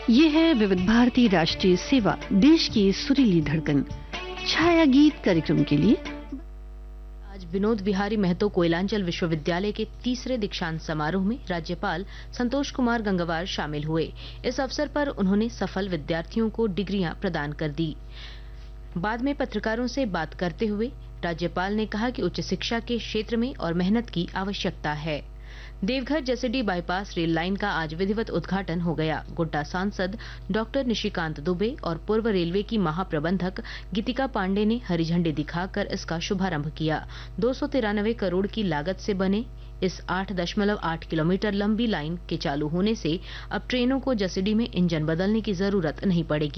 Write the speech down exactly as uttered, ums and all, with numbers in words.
ये है विविध भारती राष्ट्रीय सेवा, देश की सुरीली धड़कन। छाया गीत कार्यक्रम के लिए आज विनोद विहारी महतो कोयलांचल विश्वविद्यालय के तीसरे दीक्षांत समारोह में राज्यपाल संतोष कुमार गंगवार शामिल हुए। इस अवसर पर उन्होंने सफल विद्यार्थियों को डिग्रियां प्रदान कर दी। बाद में पत्रकारों से बात करते हुए राज्यपाल ने कहा कि उच्च शिक्षा के क्षेत्र में और मेहनत की आवश्यकता है। Deoghar Jasidih bypass rail line का आज विधिवत उद्घाटन हो गया। गोड्डा सांसद डॉक्टर निशिकांत दुबे और पूर्व रेलवे की महाप्रबंधक गीतिका पांडे ने हरी झंडी दिखाकर इसका शुभारंभ किया। दो सौ तिरानवे करोड़ की लागत से बने इस आठ दशमलव आठ किलोमीटर लंबी लाइन के चालू होने से अब ट्रेनों को जसीडीह में इंजन बदलने की जरूरत नहीं पड़ेगी।